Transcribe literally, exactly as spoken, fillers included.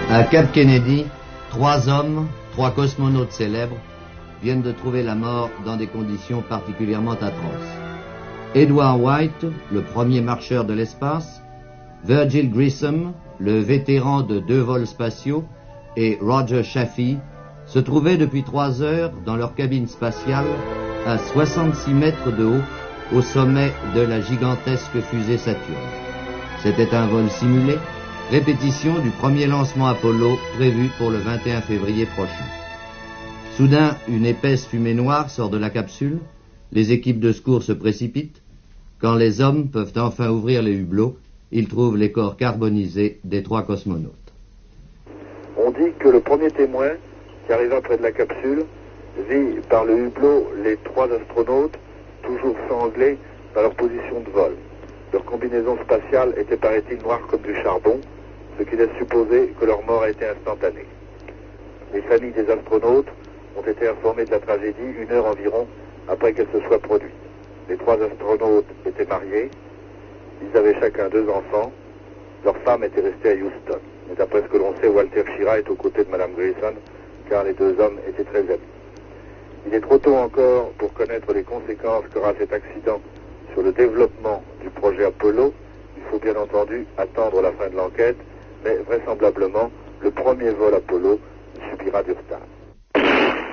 À Cap Kennedy, trois hommes, trois cosmonautes célèbres, viennent de trouver la mort dans des conditions particulièrement atroces. Edward White, le premier marcheur de l'espace, Virgil Grissom, le vétéran de deux vols spatiaux, et Roger Chaffee se trouvaient depuis trois heures dans leur cabine spatiale à soixante-six mètres de haut au sommet de la gigantesque fusée Saturne. C'était un vol simulé, répétition du premier lancement Apollo prévu pour le vingt et un février prochain. Soudain, une épaisse fumée noire sort de la capsule, les équipes de secours se précipitent. Quand les hommes peuvent enfin ouvrir les hublots, ils trouvent les corps carbonisés des trois cosmonautes. On dit que le premier témoin qui arriva près de la capsule vit par le hublot les trois astronautes toujours sanglés dans leur position de vol. Leur combinaison spatiale était, paraît-il, noire comme du charbon, ce qui laisse supposer que leur mort a été instantanée. Les familles des astronautes ont été informées de la tragédie une heure environ après qu'elle se soit produite. Les trois astronautes étaient mariés, ils avaient chacun deux enfants, leur femme était restée à Houston. Et d'après ce que l'on sait, Walter Schirra est aux côtés de Madame Grissom, car les deux hommes étaient très amis. Il est trop tôt encore pour connaître les conséquences qu'aura cet accident sur le développement du projet Apollo. Il faut bien entendu attendre la fin de l'enquête, mais vraisemblablement, le premier vol Apollo subira du retard.